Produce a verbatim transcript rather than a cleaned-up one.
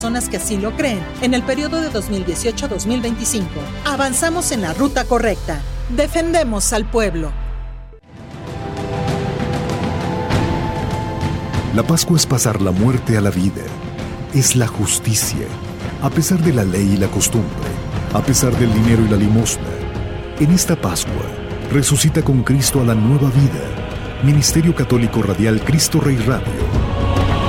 personas que así lo creen en el periodo de dos mil dieciocho a dos mil veinticinco. Avanzamos en la ruta correcta. Defendemos al pueblo. La Pascua es pasar la muerte a la vida. Es la justicia. A pesar de la ley y la costumbre, a pesar del dinero y la limosna, en esta Pascua, resucita con Cristo a la nueva vida. Ministerio Católico Radial Cristo Rey Radio.